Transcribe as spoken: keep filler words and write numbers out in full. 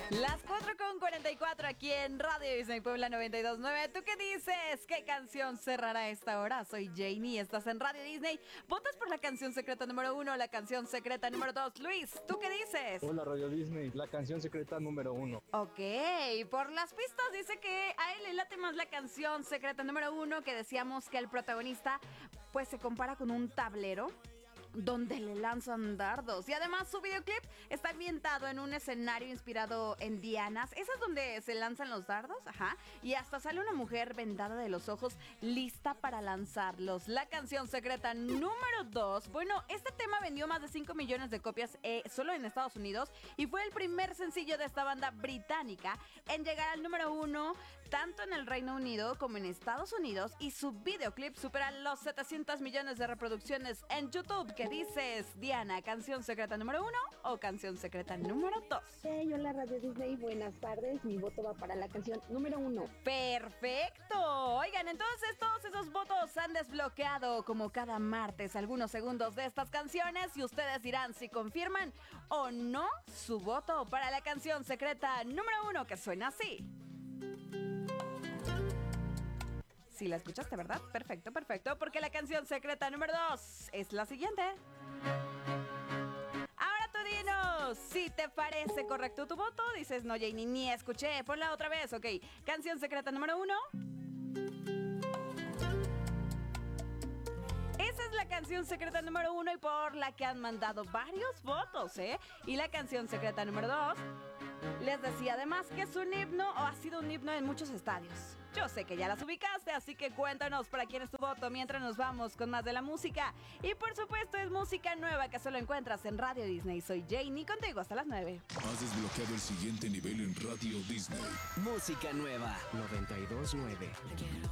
Las cuatro con cuarenta y cuatro aquí en Radio Disney Puebla noventa y dos punto nueve. ¿Tú qué dices? ¿Qué canción cerrará esta hora? Soy Janie, estás en Radio Disney. ¿Votas por la canción secreta número uno o la canción secreta número dos? Luis, ¿tú qué dices? Hola Radio Disney, la canción secreta número uno. Ok, por las pistas dice que a él le late más la canción secreta número uno, que decíamos que el protagonista pues se compara con un tablero donde le lanzan dardos. Y además su videoclip está ambientado en un escenario inspirado en Dianas. ¿Esa es donde se lanzan los dardos? Ajá. Y hasta sale una mujer vendada de los ojos, lista para lanzarlos. La canción secreta número dos. Bueno, este tema vendió más de cinco millones de copias eh, solo en Estados Unidos y fue el primer sencillo de esta banda británica en llegar al número uno tanto en el Reino Unido como en Estados Unidos, y su videoclip supera los setecientos millones de reproducciones en YouTube. ¿Qué dices, Diana? ¿Canción secreta número uno o canción secreta número dos? Hey, hola Radio Disney, buenas tardes. Mi voto va para la canción número uno. ¡Perfecto! Oigan, entonces todos esos votos han desbloqueado como cada martes algunos segundos de estas canciones y ustedes dirán si confirman o no su voto para la canción secreta número uno, que suena así. Sí, la escuchaste, ¿verdad? Perfecto, perfecto, porque la canción secreta número dos es la siguiente. Ahora tú dinos si te parece correcto tu voto. Dices, no, Janie, ni escuché. Ponla otra vez, ok. Canción secreta número uno. Esa es la canción secreta número uno y por la que han mandado varios votos, ¿eh? Y la canción secreta número dos, les decía además que es un himno o ha sido un himno en muchos estadios. Yo sé que ya las ubicaste, así que cuéntanos para quién es tu voto mientras nos vamos con más de la música. Y por supuesto es música nueva que solo encuentras en Radio Disney. Soy Janie, contigo hasta las nueve. Has desbloqueado el siguiente nivel en Radio Disney. Música nueva noventa y dos punto nueve.